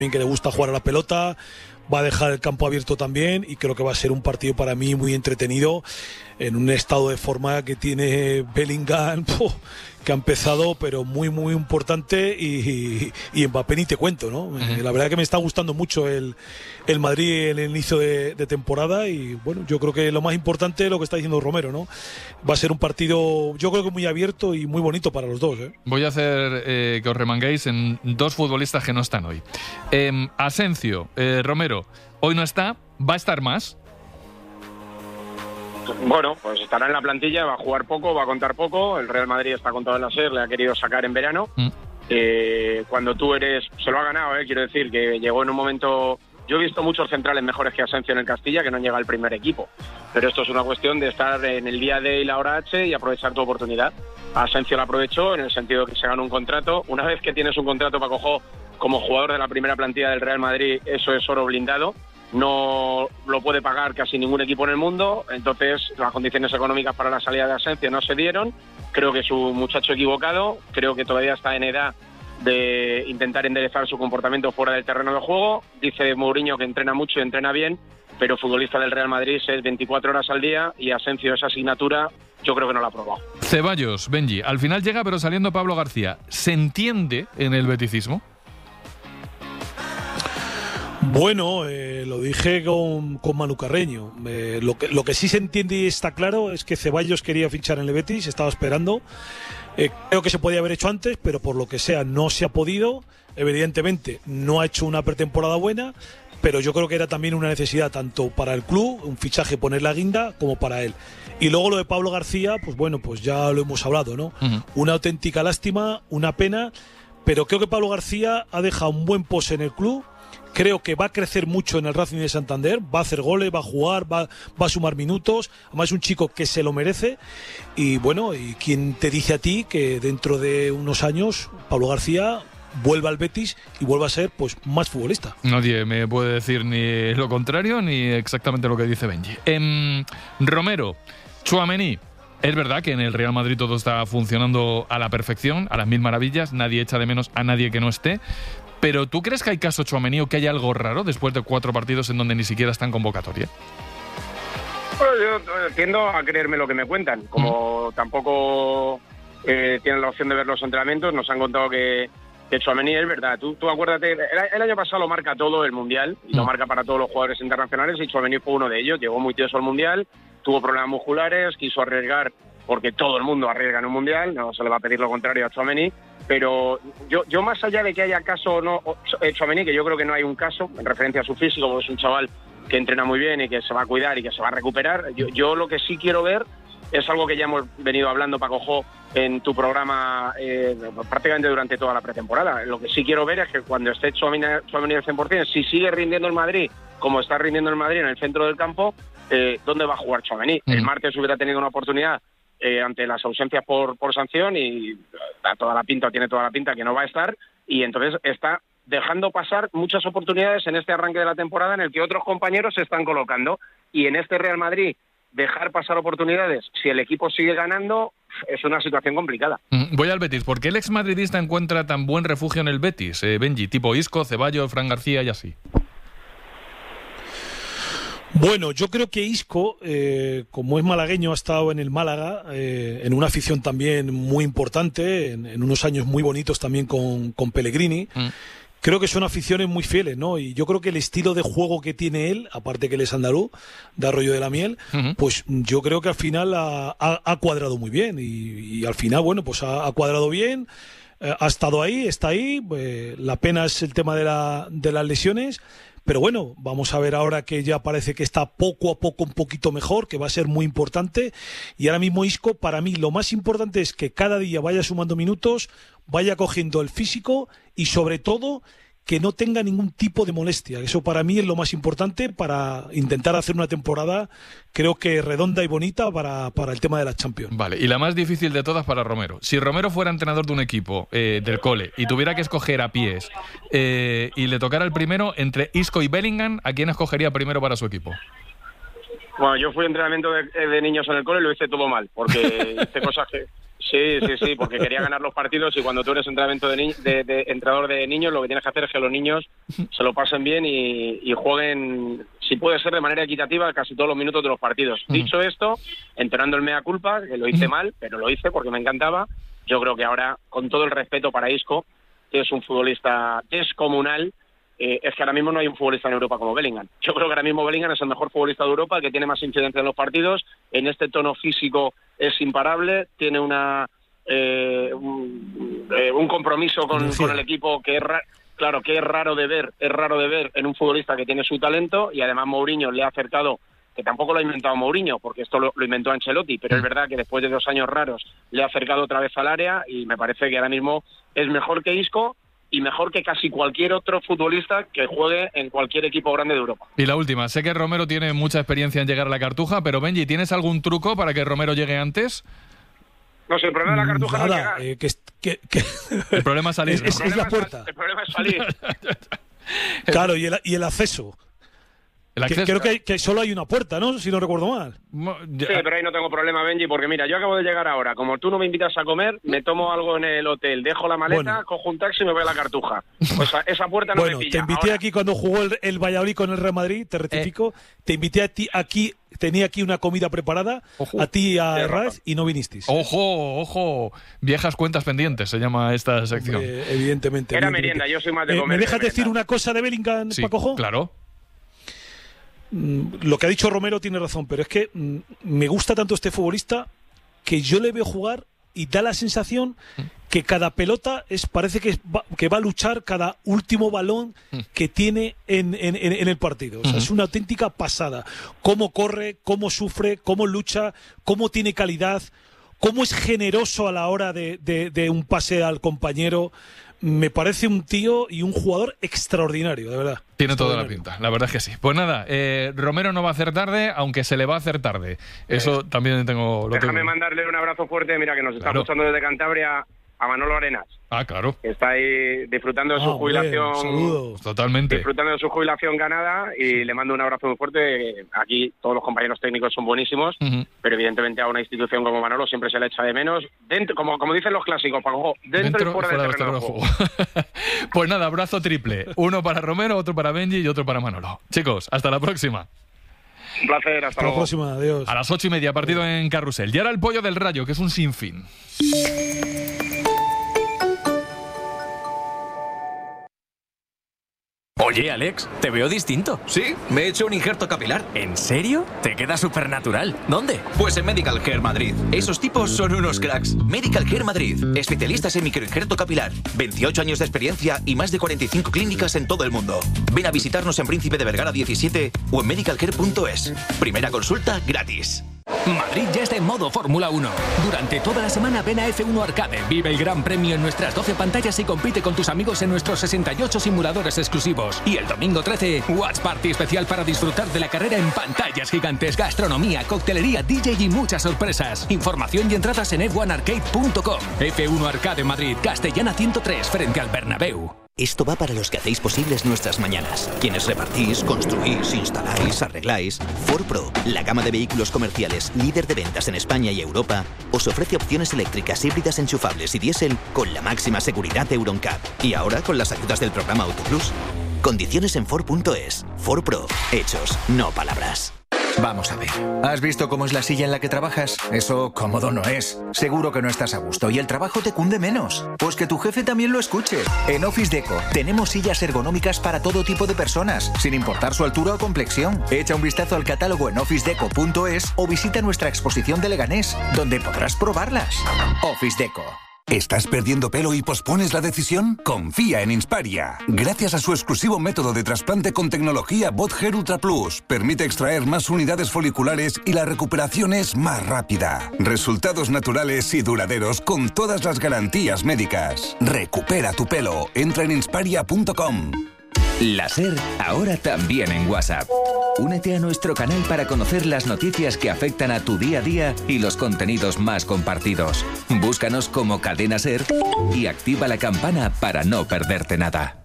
que le gusta jugar a la pelota, va a dejar el campo abierto también y creo que va a ser un partido para mí muy entretenido en un estado de forma que tiene Bellingham, que ha empezado pero muy muy importante y Mbappé ni te cuento, ¿no? La verdad que me está gustando mucho el Madrid en el inicio de temporada y bueno, yo creo que lo más importante es lo que está diciendo Romero, ¿no? Va a ser un partido yo creo que muy abierto y muy bonito para los dos, ¿eh? Voy a hacer que os remanguéis en dos futbolistas que no están hoy. Asensio, Romero, hoy no está, ¿va a estar más? Bueno, pues estará en la plantilla, va a jugar poco, va a contar poco. El Real Madrid está con todo el SER, le ha querido sacar en verano. Cuando tú eres... Se lo ha ganado, quiero decir, que llegó en un momento... Yo he visto muchos centrales mejores que Asensio en el Castilla que no han llegado al primer equipo. Pero esto es una cuestión de estar en el día D y la hora H y aprovechar tu oportunidad. Asensio la aprovechó en el sentido de que se ganó un contrato. Una vez que tienes un contrato, Paco, como jugador de la primera plantilla del Real Madrid, eso es oro blindado. No lo puede pagar casi ningún equipo en el mundo, entonces las condiciones económicas para la salida de Asensio no se dieron. Creo que es un muchacho equivocado, creo que todavía está en edad de intentar enderezar su comportamiento fuera del terreno de juego. Dice Mourinho que entrena mucho y entrena bien, pero futbolista del Real Madrid es 24 horas al día y Asensio esa asignatura yo creo que no la ha probado. Ceballos, Benji, al final llega pero saliendo Pablo García. ¿Se entiende en el beticismo? Bueno, lo dije con Manu Carreño. Lo que sí se entiende y está claro es que Ceballos quería fichar en el Betis, estaba esperando. Creo que se podía haber hecho antes, pero por lo que sea no se ha podido. Evidentemente no ha hecho una pretemporada buena, pero yo creo que era también una necesidad tanto para el club, un fichaje poner la guinda, como para él. Y luego lo de Pablo García, pues bueno, pues ya lo hemos hablado, ¿no? Una auténtica lástima, una pena, pero creo que Pablo García ha dejado un buen pose en el club. Creo que va a crecer mucho en el Racing de Santander, va a hacer goles, va a jugar, va a sumar minutos. Además es un chico que se lo merece. Y bueno, ¿y quién te dice a ti que dentro de unos años Pablo García vuelva al Betis y vuelva a ser pues más futbolista? Nadie me puede decir ni lo contrario ni exactamente lo que dice Benji. Romero, Tchouaméni. Es verdad que en el Real Madrid todo está funcionando a la perfección, a las mil maravillas, nadie echa de menos a nadie que no esté. Pero ¿tú crees que hay caso Tchouaméni o que hay algo raro después de 4 partidos en donde ni siquiera está en convocatoria? Bueno, yo tiendo a creerme lo que me cuentan. Como tampoco tienen la opción de ver los entrenamientos, nos han contado que Tchouaméni es verdad. Tú acuérdate, el año pasado lo marca todo el Mundial, y lo marca para todos los jugadores internacionales, y Tchouaméni fue uno de ellos. Llegó muy tieso al Mundial, tuvo problemas musculares, quiso arriesgar, porque todo el mundo arriesga en un Mundial, no se le va a pedir lo contrario a Tchouaméni. Pero yo más allá de que haya caso o no, Tchouaméni, que yo creo que no hay un caso en referencia a su físico, porque es un chaval que entrena muy bien y que se va a cuidar y que se va a recuperar. Yo lo que sí quiero ver es algo que ya hemos venido hablando, Paco, en tu programa prácticamente durante toda la pretemporada. Lo que sí quiero ver es que cuando esté Tchouaméni al 100%, si sigue rindiendo el Madrid como está rindiendo el Madrid en el centro del campo, ¿dónde va a jugar Tchouaméni? El martes hubiera tenido una oportunidad ante las ausencias por sanción y tiene toda la pinta que no va a estar, y entonces está dejando pasar muchas oportunidades en este arranque de la temporada en el que otros compañeros se están colocando, y en este Real Madrid dejar pasar oportunidades si el equipo sigue ganando es una situación complicada. Voy al Betis. ¿Por qué el exmadridista encuentra tan buen refugio en el Betis, Benji? Tipo Isco, Ceballos, Fran García y así. Bueno, yo creo que Isco, como es malagueño, ha estado en el Málaga, en una afición también muy importante, en unos años muy bonitos también con Pellegrini. Creo que son aficiones muy fieles, ¿no? Y yo creo que el estilo de juego que tiene él, aparte que él es andaluz, de Arroyo de la Miel, pues yo creo que al final ha cuadrado muy bien. Y al final, bueno, pues ha cuadrado bien, ha estado ahí, está ahí. La pena es el tema de las lesiones. Pero bueno, vamos a ver ahora que ya parece que está poco a poco un poquito mejor, que va a ser muy importante. Y ahora mismo Isco, para mí, lo más importante es que cada día vaya sumando minutos, vaya cogiendo el físico y sobre todo que no tenga ningún tipo de molestia. Eso para mí es lo más importante para intentar hacer una temporada, creo que redonda y bonita para el tema de la Champions. Vale, y la más difícil de todas para Romero. Si Romero fuera entrenador de un equipo del cole y tuviera que escoger a pies y le tocara el primero entre Isco y Bellingham, ¿a quién escogería primero para su equipo? Bueno, yo fui a entrenamiento de niños en el cole y lo hice todo mal, porque Sí, porque quería ganar los partidos y cuando tú eres entrenador de niños, lo que tienes que hacer es que los niños se lo pasen bien y jueguen, si puede ser, de manera equitativa casi todos los minutos de los partidos. Dicho esto, entonando el mea culpa, que lo hice mal, pero lo hice porque me encantaba, yo creo que ahora, con todo el respeto para Isco, que es un futbolista descomunal, es que ahora mismo no hay un futbolista en Europa como Bellingham. Yo creo que ahora mismo Bellingham es el mejor futbolista de Europa, el que tiene más incidencia en los partidos, en este tono físico es imparable, tiene un compromiso con el equipo que es raro de ver en un futbolista que tiene su talento, y además Mourinho le ha acercado, que tampoco lo ha inventado Mourinho, porque esto lo inventó Ancelotti, pero es verdad que después de 2 años raros le ha acercado otra vez al área, y me parece que ahora mismo es mejor que Isco y mejor que casi cualquier otro futbolista que juegue en cualquier equipo grande de Europa. Y la última, sé que Romero tiene mucha experiencia en llegar a la Cartuja, pero Benji, ¿tienes algún truco para que Romero llegue antes? No sé, el problema de la Cartuja no es llegar. El problema es salir. Es la puerta. El problema es salir. Claro, y el acceso. El acceso. Creo que solo hay una puerta, ¿no? Si no recuerdo mal. Sí, pero ahí no tengo problema, Benji, porque mira, yo acabo de llegar ahora. Como tú no me invitas a comer, me tomo algo en el hotel, dejo la maleta, cojo un taxi y me voy a la Cartuja. O sea, esa puerta no me pilla. Te invité ahora. aquí cuando jugó el Valladolid con el Real Madrid, te rectifico. Te invité a ti aquí, tenía aquí una comida preparada, a ti y a Herraiz, y no vinisteis. Ojo, viejas cuentas pendientes se llama esta sección. Evidentemente. Era merienda, yo soy más de comer. ¿Me dejas decir una cosa de Bellingham, Pacojo? Claro. Lo que ha dicho Romero tiene razón, pero es que me gusta tanto este futbolista que yo le veo jugar y da la sensación que cada pelota parece que va a luchar cada último balón que tiene en el partido. O sea, es una auténtica pasada. Cómo corre, cómo sufre, cómo lucha, cómo tiene calidad, cómo es generoso a la hora de un pase al compañero. Me parece un tío y un jugador extraordinario, de verdad. Tiene toda la pinta, la verdad es que sí. Pues nada, Romero no va a hacer tarde, aunque se le va a hacer tarde. Eso también Déjame mandarle un abrazo fuerte, mira que nos está escuchando desde Cantabria, a Manolo Arenas. Ah, claro. Que está ahí disfrutando de su jubilación. Saludos. Totalmente. Disfrutando de su jubilación ganada, y le mando un abrazo muy fuerte. Aquí todos los compañeros técnicos son buenísimos, pero evidentemente a una institución como Manolo siempre se le echa de menos. Dentro, como dicen los clásicos, Paco, dentro y fuera del terreno de juego. Pues nada, abrazo triple. Uno para Romero, otro para Benji y otro para Manolo. Chicos, hasta la próxima. Un placer, hasta luego. La próxima, adiós. A las 8:30, partido en Carrusel. Y ahora el pollo del Rayo, que es un sinfín. Oye, Alex, te veo distinto. Sí, me he hecho un injerto capilar. ¿En serio? Te queda súper natural. ¿Dónde? Pues en Medical Care Madrid. Esos tipos son unos cracks. Medical Care Madrid. Especialistas en microinjerto capilar. 28 años de experiencia y más de 45 clínicas en todo el mundo. Ven a visitarnos en Príncipe de Vergara 17 o en medicalcare.es. Primera consulta gratis. Madrid ya está en modo Fórmula 1. Durante toda la semana ven a F1 Arcade, vive el gran premio en nuestras 12 pantallas y compite con tus amigos en nuestros 68 simuladores exclusivos. Y el domingo 13, Watch Party especial para disfrutar de la carrera en pantallas gigantes, gastronomía, coctelería, DJ y muchas sorpresas. Información y entradas en f1arcade.com. F1 Arcade Madrid, Castellana 103, frente al Bernabéu. Esto va para los que hacéis posibles nuestras mañanas. Quienes repartís, construís, instaláis, arregláis. Ford Pro, la gama de vehículos comerciales líder de ventas en España y Europa, os ofrece opciones eléctricas, híbridas, enchufables y diésel con la máxima seguridad Euro NCAP. Y ahora con las ayudas del programa AutoPlus. Condiciones en Ford.es. Ford Pro. Hechos, no palabras. Vamos a ver. ¿Has visto cómo es la silla en la que trabajas? Eso cómodo no es. Seguro que no estás a gusto y el trabajo te cunde menos. Pues que tu jefe también lo escuche. En Office Deco tenemos sillas ergonómicas para todo tipo de personas, sin importar su altura o complexión. Echa un vistazo al catálogo en officedeco.es o visita nuestra exposición de Leganés, donde podrás probarlas. Office Deco. ¿Estás perdiendo pelo y pospones la decisión? Confía en Insparia. Gracias a su exclusivo método de trasplante con tecnología Bot Hair Ultra Plus, permite extraer más unidades foliculares y la recuperación es más rápida. Resultados naturales y duraderos con todas las garantías médicas. Recupera tu pelo. Entra en insparia.com. La SER, ahora también en WhatsApp. Únete a nuestro canal para conocer las noticias que afectan a tu día a día y los contenidos más compartidos. Búscanos como Cadena SER y activa la campana para no perderte nada.